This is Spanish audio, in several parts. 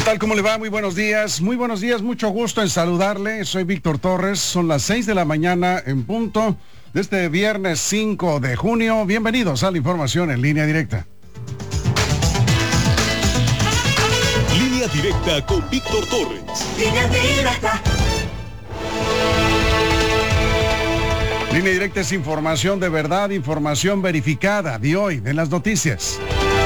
tal? ¿Cómo le va? Muy buenos días, mucho gusto en saludarle. Soy Víctor Torres, son las 6 de la mañana en punto de este viernes 5 de junio. Bienvenidos a la información en línea directa. Línea directa con Víctor Torres. Línea directa. Línea directa es información de verdad, información verificada de hoy, de las noticias.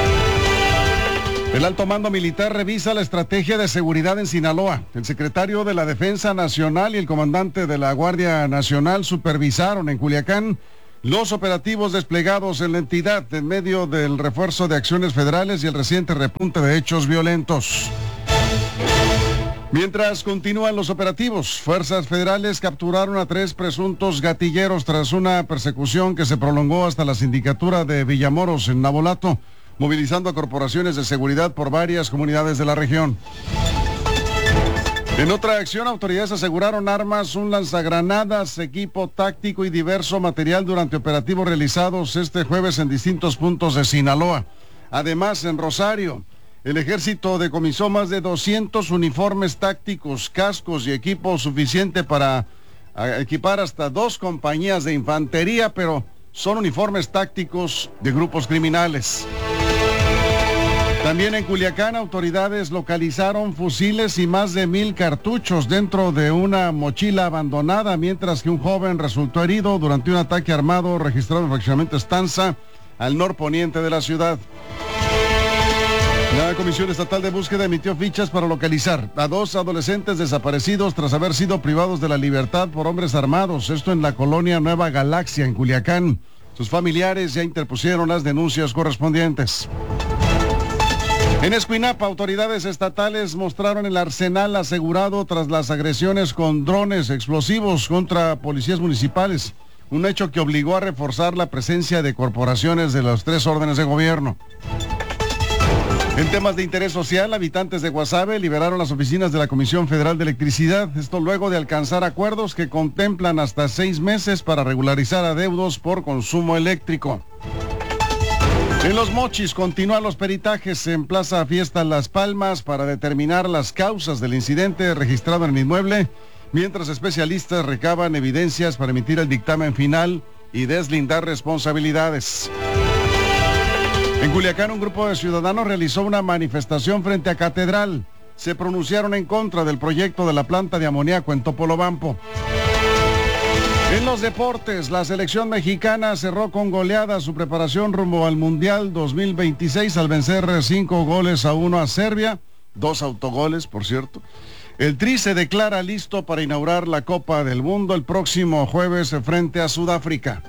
El alto mando militar revisa la estrategia de seguridad en Sinaloa. El secretario de la Defensa Nacional y el comandante de la Guardia Nacional supervisaron en Culiacán los operativos desplegados en la entidad en medio del refuerzo de acciones federales y el reciente repunte de hechos violentos. Mientras continúan los operativos, fuerzas federales capturaron a 3 presuntos gatilleros tras una persecución que se prolongó hasta la sindicatura de Villamoros en Navolato, movilizando a corporaciones de seguridad por varias comunidades de la región. En otra acción, autoridades aseguraron armas, un lanzagranadas, equipo táctico y diverso material durante operativos realizados este jueves en distintos puntos de Sinaloa. Además, en Rosario, el ejército decomisó más de 200 uniformes tácticos, cascos y equipo suficiente para equipar hasta 2 compañías de infantería, pero son uniformes tácticos de grupos criminales. También en Culiacán, autoridades localizaron fusiles y más de 1,000 cartuchos dentro de una mochila abandonada, mientras que un joven resultó herido durante un ataque armado registrado en el fraccionamiento Estanza, al norponiente de la ciudad. La Comisión Estatal de Búsqueda emitió fichas para localizar a 2 adolescentes desaparecidos tras haber sido privados de la libertad por hombres armados, esto en la colonia Nueva Galaxia, en Culiacán. Sus familiares ya interpusieron las denuncias correspondientes. En Escuinapa, autoridades estatales mostraron el arsenal asegurado tras las agresiones con drones explosivos contra policías municipales, un hecho que obligó a reforzar la presencia de corporaciones de los 3 órdenes de gobierno. En temas de interés social, habitantes de Guasave liberaron las oficinas de la Comisión Federal de Electricidad, esto luego de alcanzar acuerdos que contemplan hasta 6 meses para regularizar adeudos por consumo eléctrico. En Los Mochis continúan los peritajes en Plaza Fiesta Las Palmas para determinar las causas del incidente registrado en el inmueble, mientras especialistas recaban evidencias para emitir el dictamen final y deslindar responsabilidades. En Culiacán, un grupo de ciudadanos realizó una manifestación frente a Catedral. Se pronunciaron en contra del proyecto de la planta de amoníaco en Topolobampo. En los deportes, la selección mexicana cerró con goleada su preparación rumbo al Mundial 2026 al vencer 5-1 a Serbia, 2 autogoles, por cierto. El Tri se declara listo para inaugurar la Copa del Mundo el próximo jueves frente a Sudáfrica.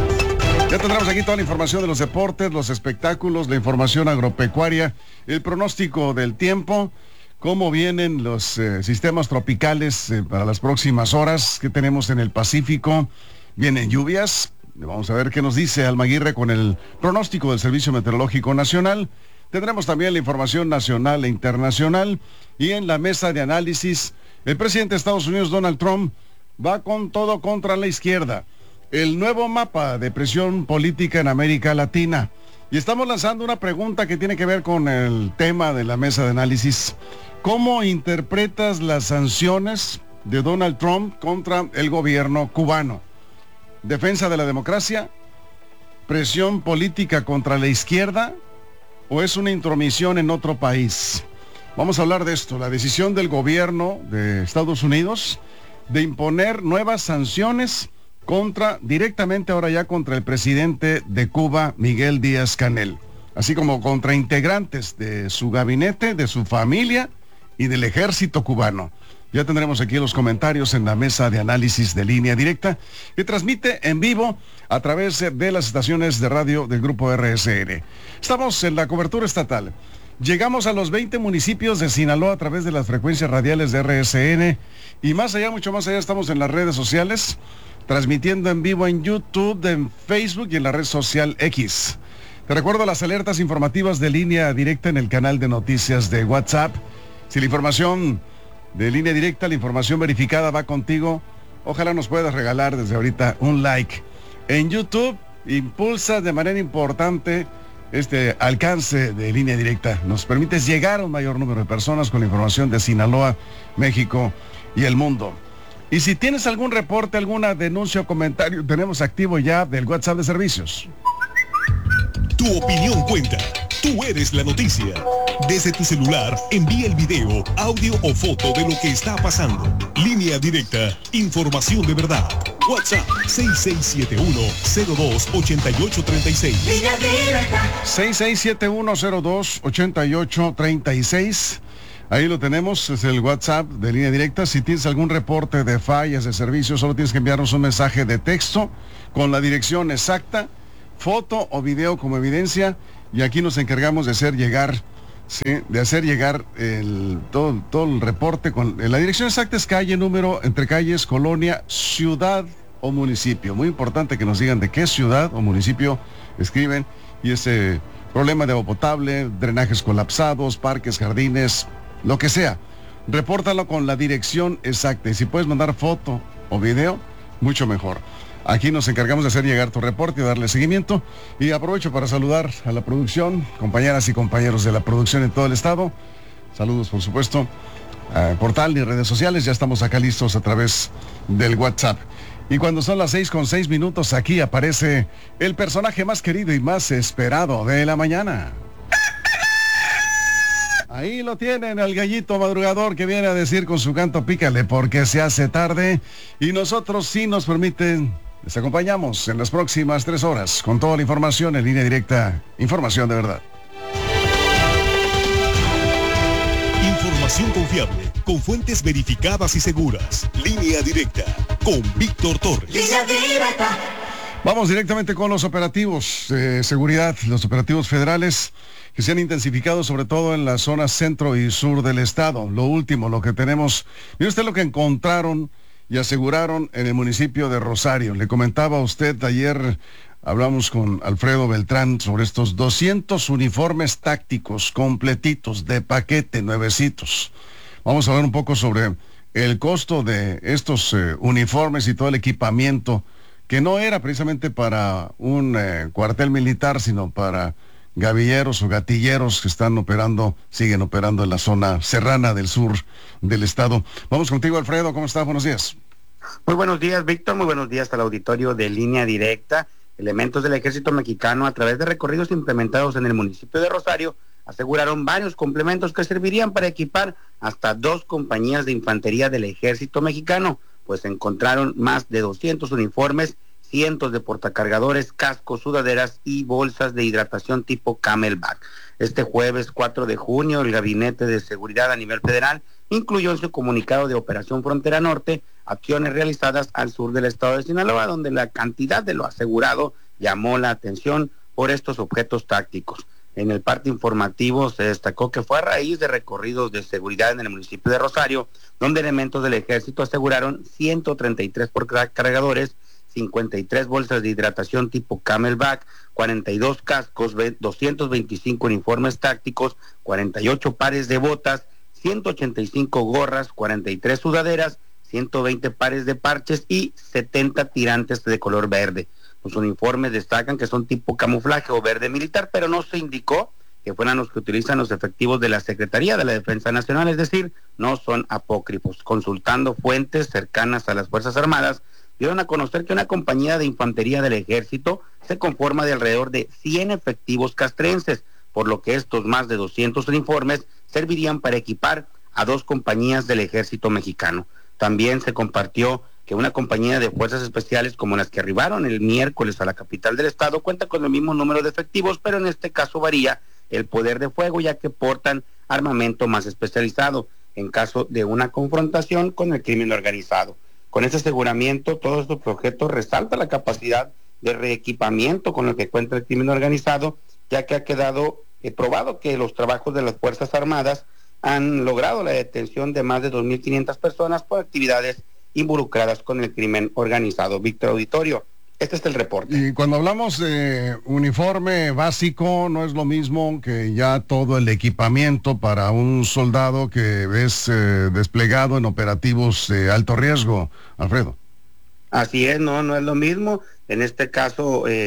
Ya tendremos aquí toda la información de los deportes, los espectáculos, la información agropecuaria, el pronóstico del tiempo, cómo vienen los sistemas tropicales para las próximas horas que tenemos en el Pacífico. Vienen lluvias. Vamos a ver qué nos dice Alma Aguirre con el pronóstico del Servicio Meteorológico Nacional. Tendremos también la información nacional e internacional. Y en la mesa de análisis, el presidente de Estados Unidos, Donald Trump, va con todo contra la izquierda. El nuevo mapa de presión política en América Latina. Y estamos lanzando una pregunta que tiene que ver con el tema de la mesa de análisis. ¿Cómo interpretas las sanciones de Donald Trump contra el gobierno cubano? ¿Defensa de la democracia? ¿Presión política contra la izquierda? ¿O es una intromisión en otro país? Vamos a hablar de esto, la decisión del gobierno de Estados Unidos de imponer nuevas sanciones directamente ahora ya contra el presidente de Cuba, Miguel Díaz-Canel, así como contra integrantes de su gabinete, de su familia y del ejército cubano. Ya tendremos aquí los comentarios en la mesa de análisis de Línea Directa, que transmite en vivo a través de las estaciones de radio del Grupo RSN. Estamos en la cobertura estatal. Llegamos a los 20 municipios de Sinaloa a través de las frecuencias radiales de RSN y más allá, mucho más allá, estamos en las redes sociales, transmitiendo en vivo en YouTube, en Facebook y en la red social X. Te recuerdo las alertas informativas de Línea Directa en el canal de noticias de WhatsApp. Si la información de Línea Directa, la información verificada va contigo, ojalá nos puedas regalar desde ahorita un like. En YouTube, impulsa de manera importante este alcance de Línea Directa. Nos permites llegar a un mayor número de personas con la información de Sinaloa, México y el mundo. Y si tienes algún reporte, alguna denuncia o comentario, tenemos activo ya del WhatsApp de servicios. Tu opinión cuenta. Tú eres la noticia. Desde tu celular, envía el video, audio o foto de lo que está pasando. Línea Directa. Información de verdad. WhatsApp 6671-028836. Línea Directa. 6671-028836. Ahí lo tenemos, es el WhatsApp de Línea Directa. Si tienes algún reporte de fallas de servicio, solo tienes que enviarnos un mensaje de texto con la dirección exacta, foto o video como evidencia, y aquí nos encargamos de hacer llegar, ¿sí? De hacer llegar todo el reporte con la dirección exacta. Es calle, número, entre calles, colonia, ciudad o municipio. Muy importante que nos digan de qué ciudad o municipio escriben, y ese problema de agua potable, drenajes colapsados, parques, jardines, lo que sea, repórtalo con la dirección exacta, y si puedes mandar foto o video, mucho mejor. Aquí nos encargamos de hacer llegar tu reporte y darle seguimiento. Y aprovecho para saludar a la producción, compañeras y compañeros de la producción en todo el estado. Saludos, por supuesto, a portal y redes sociales. Ya estamos acá listos a través del WhatsApp. Y cuando son las 6:06, aquí aparece el personaje más querido y más esperado de la mañana. Ahí lo tienen, el gallito madrugador que viene a decir con su canto pícale porque se hace tarde. Y nosotros, sí nos permiten, les acompañamos en las próximas 3 horas con toda la información en Línea Directa. Información de verdad. Información confiable, con fuentes verificadas y seguras. Línea Directa, con Víctor Torres. Línea Directa. Vamos directamente con los operativos de seguridad, los operativos federales que se han intensificado sobre todo en la zona centro y sur del estado. Lo último, lo que tenemos, mire usted lo que encontraron y aseguraron en el municipio de Rosario. Le comentaba a usted ayer, hablamos con Alfredo Beltrán sobre estos 200 uniformes tácticos completitos de paquete, nuevecitos. Vamos a hablar un poco sobre el costo de estos uniformes y todo el equipamiento, que no era precisamente para un cuartel militar, sino para gavilleros o gatilleros que siguen operando en la zona serrana del sur del estado. Vamos contigo, Alfredo, ¿cómo estás? Buenos días. Muy buenos días, Víctor, muy buenos días al auditorio de Línea Directa. Elementos del Ejército Mexicano, a través de recorridos implementados en el municipio de Rosario, aseguraron varios complementos que servirían para equipar hasta 2 compañías de infantería del Ejército Mexicano, pues encontraron más de 200 uniformes, cientos de portacargadores, cascos, sudaderas y bolsas de hidratación tipo Camelback. Este jueves 4 de junio, el Gabinete de Seguridad a nivel federal incluyó en su comunicado de Operación Frontera Norte acciones realizadas al sur del estado de Sinaloa, donde la cantidad de lo asegurado llamó la atención por estos objetos tácticos. En el parte informativo se destacó que fue a raíz de recorridos de seguridad en el municipio de Rosario, donde elementos del ejército aseguraron 133 portacargadores, 53 bolsas de hidratación tipo Camelback, 42 cascos, 225 uniformes tácticos, 48 pares de botas, 185 gorras, 43 sudaderas, 120 pares de parches y 70 tirantes de color verde. Los uniformes destacan que son tipo camuflaje o verde militar, pero no se indicó que fueran los que utilizan los efectivos de la Secretaría de la Defensa Nacional, es decir, no son apócrifos. Consultando fuentes cercanas a las Fuerzas Armadas, dieron a conocer que una compañía de infantería del ejército se conforma de alrededor de 100 efectivos castrenses, por lo que estos más de 200 uniformes servirían para equipar a 2 compañías del ejército mexicano. También se compartió que una compañía de fuerzas especiales como las que arribaron el miércoles a la capital del estado cuenta con el mismo número de efectivos, pero en este caso varía el poder de fuego, ya que portan armamento más especializado en caso de una confrontación con el crimen organizado. Con este aseguramiento, todos estos objetos resaltan la capacidad de reequipamiento con el que cuenta el crimen organizado, ya que ha quedado probado que los trabajos de las Fuerzas Armadas han logrado la detención de más de 2.500 personas por actividades involucradas con el crimen organizado. Víctor Auditorio, este es el reporte. Y cuando hablamos de uniforme básico, no es lo mismo que ya todo el equipamiento para un soldado que ves desplegado en operativos de alto riesgo, Alfredo. Así es, no es lo mismo. En este caso,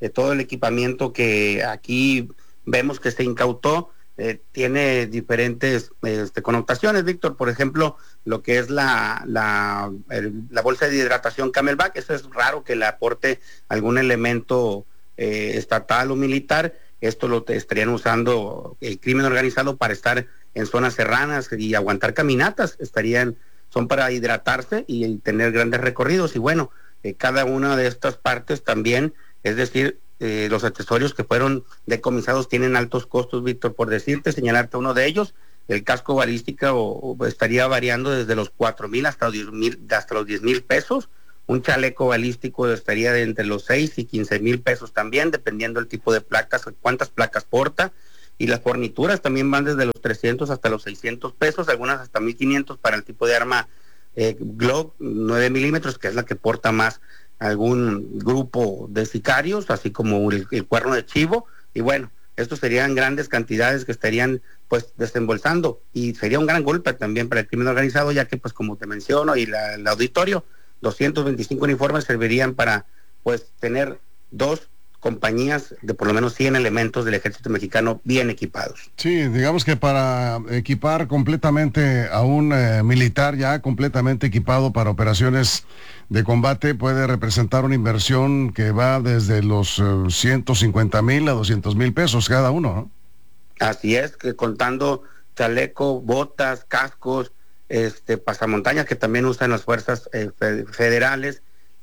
todo el equipamiento que aquí vemos que se incautó tiene diferentes connotaciones, Víctor. Por ejemplo, lo que es la bolsa de hidratación Camelback, eso es raro que le aporte algún elemento estatal o militar. Esto lo estarían usando el crimen organizado para estar en zonas serranas y aguantar caminatas. Son para hidratarse y tener grandes recorridos. Y bueno, cada una de estas partes también, es decir, los accesorios que fueron decomisados tienen altos costos, Víctor. Por señalarte uno de ellos, el casco balístico estaría variando desde los 4,000 hasta los 10,000 pesos. Un chaleco balístico estaría de entre los 6 y 15,000 pesos también, dependiendo del tipo de placas, cuántas placas porta. Y las fornituras también van desde los 300 hasta los 600 pesos, algunas hasta 1,500 para el tipo de arma Glock 9 milímetros, que es la que porta más algún grupo de sicarios, así como el cuerno de chivo. Y bueno, estos serían grandes cantidades que estarían pues desembolsando, y sería un gran golpe también para el crimen organizado, ya que pues como te menciono, y el auditorio, 225 uniformes servirían para pues tener 2 compañías de por lo menos 100 elementos del ejército mexicano bien equipados. Sí, digamos que para equipar completamente a un militar ya completamente equipado para operaciones de combate puede representar una inversión que va desde los 150,000 a 200,000 pesos cada uno, ¿no? Así es, que contando chaleco, botas, cascos, pasamontañas que también usan las fuerzas federales,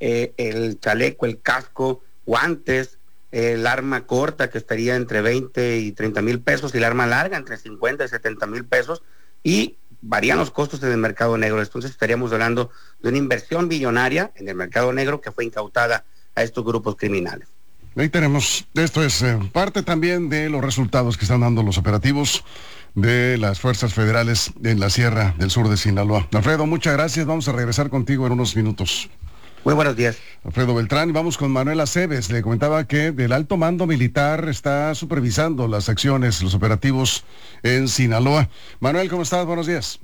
el chaleco, el casco, guantes, el arma corta que estaría entre 20 y 30,000 pesos, y el arma larga entre 50 y 70,000 pesos, y varían los costos en el mercado negro. Entonces estaríamos hablando de una inversión billonaria en el mercado negro que fue incautada a estos grupos criminales. Ahí tenemos, esto es parte también de los resultados que están dando los operativos de las fuerzas federales en la Sierra del Sur de Sinaloa. Alfredo, muchas gracias, vamos a regresar contigo en unos minutos. Muy buenos días. Alfredo Beltrán, y vamos con Manuel Aceves. Le comentaba que del alto mando militar está supervisando las acciones, los operativos en Sinaloa. Manuel, ¿cómo estás? Buenos días.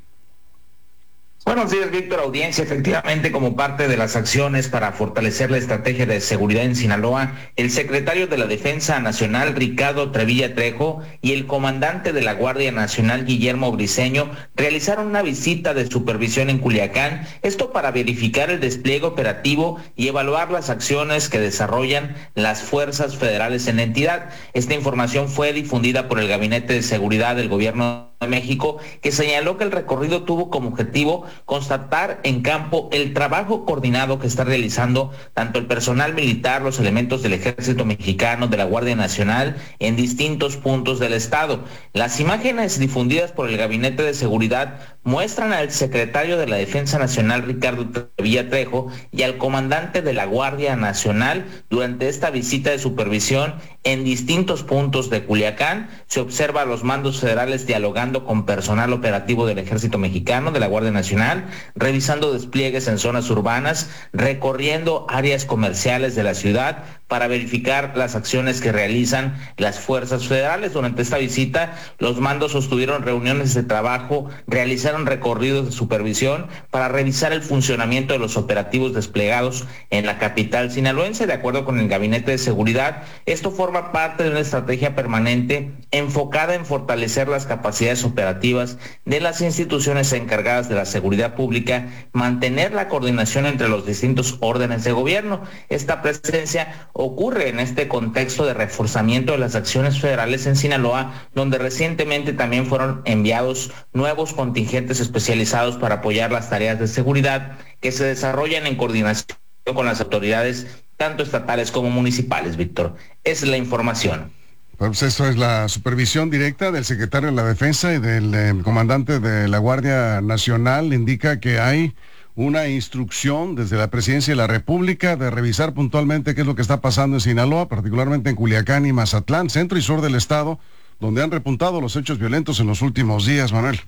Buenos días, Víctor, audiencia. Efectivamente, como parte de las acciones para fortalecer la estrategia de seguridad en Sinaloa, el secretario de la Defensa Nacional, Ricardo Trevilla Trejo, y el comandante de la Guardia Nacional, Guillermo Briceño, realizaron una visita de supervisión en Culiacán, esto para verificar el despliegue operativo y evaluar las acciones que desarrollan las fuerzas federales en la entidad. Esta información fue difundida por el Gabinete de Seguridad del Gobierno de México, que señaló que el recorrido tuvo como objetivo constatar en campo el trabajo coordinado que está realizando tanto el personal militar, los elementos del Ejército Mexicano, de la Guardia Nacional, en distintos puntos del estado. Las imágenes difundidas por el Gabinete de Seguridad muestran al secretario de la Defensa Nacional, Ricardo Trevilla Trejo, y al comandante de la Guardia Nacional durante esta visita de supervisión en distintos puntos de Culiacán. Se observa a los mandos federales dialogando con personal operativo del Ejército Mexicano, de la Guardia Nacional, revisando despliegues en zonas urbanas, recorriendo áreas comerciales de la ciudad para verificar las acciones que realizan las fuerzas federales. Durante esta visita, los mandos sostuvieron reuniones de trabajo, realizaron recorridos de supervisión para revisar el funcionamiento de los operativos desplegados en la capital sinaloense. De acuerdo con el Gabinete de Seguridad, esto forma parte de una estrategia permanente enfocada en fortalecer las capacidades operativas de las instituciones encargadas de la seguridad pública, mantener la coordinación entre los distintos órdenes de gobierno. Esta presencia ocurre en este contexto de reforzamiento de las acciones federales en Sinaloa, donde recientemente también fueron enviados nuevos contingentes especializados para apoyar las tareas de seguridad que se desarrollan en coordinación con las autoridades tanto estatales como municipales, Víctor. Esa es la información. Pues esto es la supervisión directa del secretario de la Defensa y del comandante de la Guardia Nacional. Indica que hay una instrucción desde la Presidencia de la República de revisar puntualmente qué es lo que está pasando en Sinaloa, particularmente en Culiacán y Mazatlán, centro y sur del estado, donde han repuntado los hechos violentos en los últimos días, Manuel.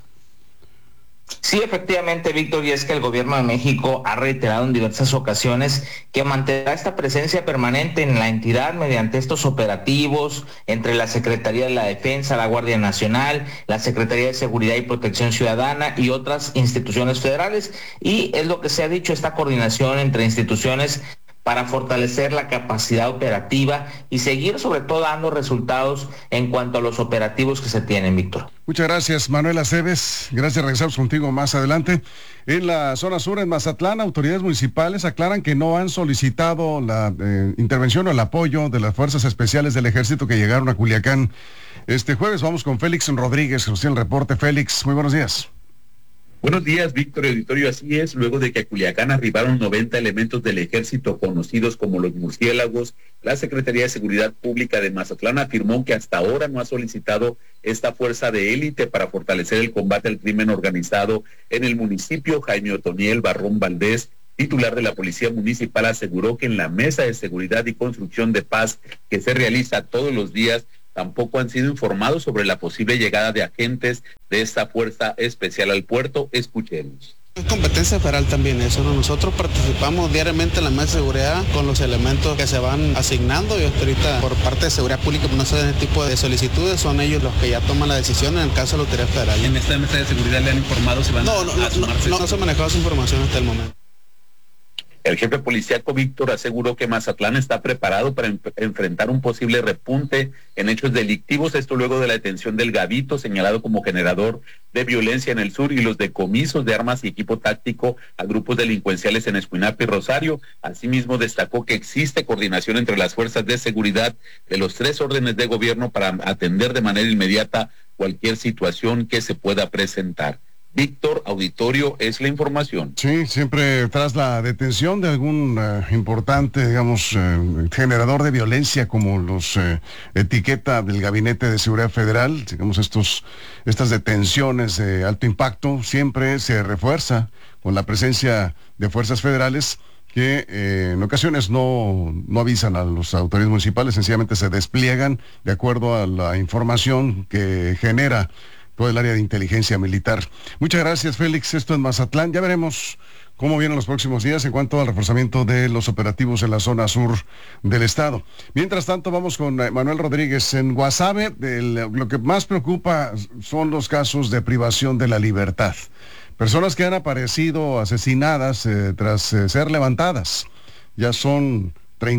Sí, efectivamente, Víctor, y es que el Gobierno de México ha reiterado en diversas ocasiones que mantendrá esta presencia permanente en la entidad mediante estos operativos entre la Secretaría de la Defensa, la Guardia Nacional, la Secretaría de Seguridad y Protección Ciudadana y otras instituciones federales. Y es lo que se ha dicho, esta coordinación entre instituciones para fortalecer la capacidad operativa y seguir sobre todo dando resultados en cuanto a los operativos que se tienen, Víctor. Muchas gracias, Manuel Aceves. Gracias, regresamos contigo más adelante. En la zona sur, en Mazatlán, autoridades municipales aclaran que no han solicitado la intervención o el apoyo de las fuerzas especiales del ejército que llegaron a Culiacán este jueves. Vamos con Félix Rodríguez, que nos tiene el reporte. Félix, muy buenos días. Buenos días, Víctor y auditorio. Así es, luego de que a Culiacán arribaron 90 elementos del ejército conocidos como los murciélagos, la Secretaría de Seguridad Pública de Mazatlán afirmó que hasta ahora no ha solicitado esta fuerza de élite para fortalecer el combate al crimen organizado en el municipio. Jaime Otoniel Barrón Valdés, titular de la Policía Municipal, aseguró que en la Mesa de Seguridad y Construcción de Paz que se realiza todos los días, tampoco han sido informados sobre la posible llegada de agentes de esta fuerza especial al puerto. Escuchemos. Es competencia federal también eso, ¿no? Nosotros participamos diariamente en la mesa de seguridad con los elementos que se van asignando y ahorita por parte de seguridad pública no se dan ese tipo de solicitudes, son ellos los que ya toman la decisión en el caso de la autoridad federal. ¿En esta mesa de seguridad le han informado si van a sumarse? No se ha manejado esa información hasta el momento. El jefe policíaco Víctor aseguró que Mazatlán está preparado para enfrentar un posible repunte en hechos delictivos, esto luego de la detención del Gavito, señalado como generador de violencia en el sur, y los decomisos de armas y equipo táctico a grupos delincuenciales en Escuinapa y Rosario. Asimismo, destacó que existe coordinación entre las fuerzas de seguridad de los 3 órdenes de gobierno para atender de manera inmediata cualquier situación que se pueda presentar. Víctor, auditorio, es la información. Sí, siempre tras la detención de algún importante, digamos, generador de violencia, como los etiqueta del Gabinete de Seguridad Federal, digamos, estas detenciones de alto impacto, siempre se refuerza con la presencia de fuerzas federales que en ocasiones no avisan a las autoridades municipales, sencillamente se despliegan de acuerdo a la información que genera todo el área de inteligencia militar. Muchas gracias, Félix. Esto en Mazatlán. Ya veremos cómo vienen los próximos días en cuanto al reforzamiento de los operativos en la zona sur del estado. Mientras tanto, vamos con Manuel Rodríguez. En Guasave, lo que más preocupa son los casos de privación de la libertad. Personas que han aparecido asesinadas tras ser levantadas. Ya son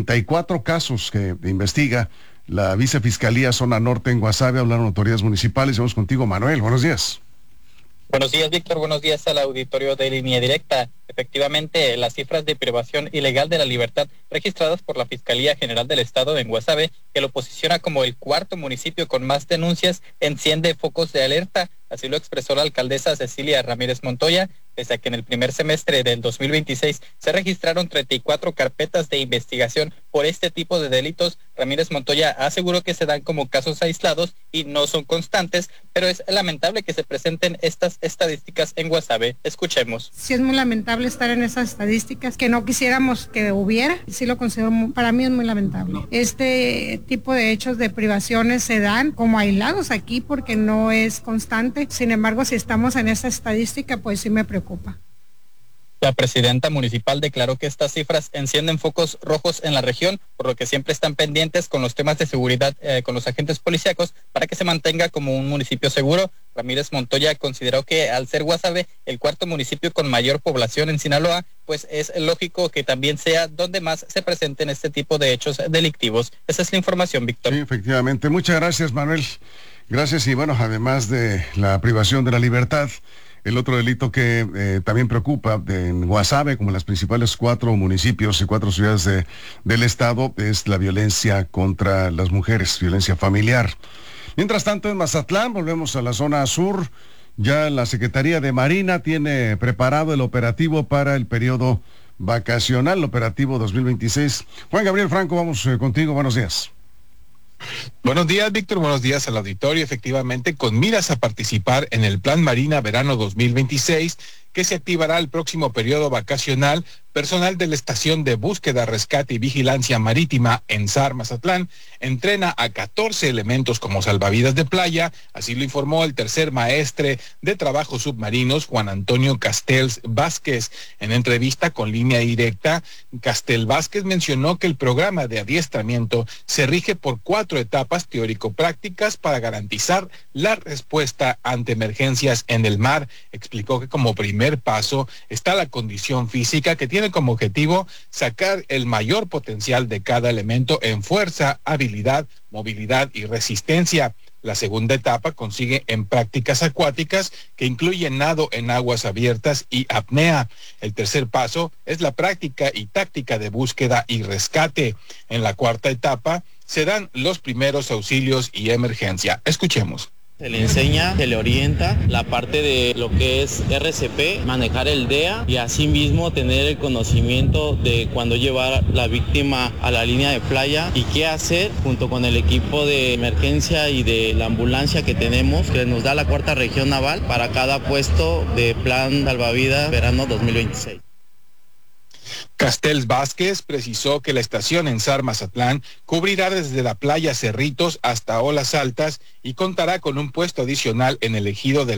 34 casos que investiga la Vicefiscalía Zona Norte en Guasave. Hablaron autoridades municipales. Vamos contigo, Manuel. Buenos días. Buenos días, Víctor. Buenos días al auditorio de Línea Directa. Efectivamente, las cifras de privación ilegal de la libertad registradas por la Fiscalía General del Estado en Guasave, que lo posiciona como el 4º municipio con más denuncias, enciende focos de alerta. Así lo expresó la alcaldesa Cecilia Ramírez Montoya, pese a que en el primer semestre del 2026 se registraron 34 carpetas de investigación por este tipo de delitos. Ramírez Montoya aseguró que se dan como casos aislados y no son constantes, pero es lamentable que se presenten estas estadísticas en Guasave. Escuchemos. Sí, es muy lamentable estar en esas estadísticas, que no quisiéramos que hubiera, sí lo considero, para mí es muy lamentable. Este tipo de hechos de privaciones se dan como aislados aquí porque no es constante. Sin embargo, si estamos en esa estadística, pues sí me preocupa. La presidenta municipal declaró que estas cifras encienden focos rojos en la región, por lo que siempre están pendientes con los temas de seguridad con los agentes policíacos para que se mantenga como un municipio seguro. Ramírez Montoya consideró que al ser Guasave el 4º municipio con mayor población en Sinaloa, pues es lógico que también sea donde más se presenten este tipo de hechos delictivos. Esa es la información, Víctor. Sí, efectivamente. Muchas gracias, Manuel. Gracias. Y bueno, además de la privación de la libertad, el otro delito que también preocupa en Guasave, como en las principales 4 municipios y 4 ciudades del estado, es la violencia contra las mujeres, violencia familiar. Mientras tanto, en Mazatlán, volvemos a la zona sur. Ya la Secretaría de Marina tiene preparado el operativo para el periodo vacacional, el operativo 2026. Juan Gabriel Franco, vamos contigo. Buenos días. Buenos días, Víctor. Buenos días al auditorio. Efectivamente, con miras a participar en el Plan Marina Verano 2026, que se activará el próximo periodo vacacional, personal de la Estación de Búsqueda, Rescate y Vigilancia Marítima en SAR Mazatlán entrena a 14 elementos como salvavidas de playa. Así lo informó el tercer maestre de trabajos submarinos, Juan Antonio Castells Vázquez. En entrevista con Línea Directa, Castells Vázquez mencionó que el programa de adiestramiento se rige por 4 etapas teórico-prácticas para garantizar la respuesta ante emergencias en el mar. Explicó que como primer primer paso está la condición física, que tiene como objetivo sacar el mayor potencial de cada elemento en fuerza, habilidad, movilidad y resistencia. La segunda etapa consigue en prácticas acuáticas, que incluyen nado en aguas abiertas y apnea. El tercer paso es la práctica y táctica de búsqueda y rescate. En la cuarta etapa se dan los primeros auxilios y emergencia. Escuchemos. Se le enseña, se le orienta la parte de lo que es RCP, manejar el DEA y asimismo tener el conocimiento de cuando llevar la víctima a la línea de playa y qué hacer junto con el equipo de emergencia y de la ambulancia que tenemos, que nos da la cuarta región naval para cada puesto de plan salvavidas verano 2026. Castells Vázquez precisó que la estación en SAR Mazatlán cubrirá desde la playa Cerritos hasta Olas Altas y contará con un puesto adicional en el ejido de